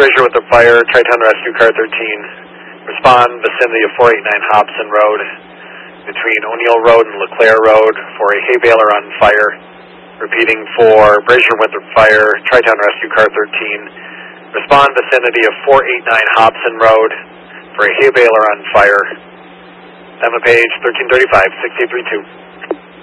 Brazier with a fire, Tri-Town Rescue Car 13. Respond vicinity of 489 Hobson Road between O'Neill Road and LeClaire Road for a hay baler on fire. Repeating for Brazier with a fire, Tri-Town Rescue Car 13. Respond vicinity of 489 Hobson Road for a hay baler on fire. Emma Page, 1335, 6832.